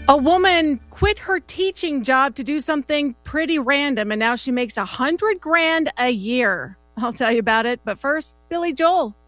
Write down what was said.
A woman quit her teaching job to do something pretty random, and now she makes $100,000 a year. I'll tell you about it. But first, Billy Joel.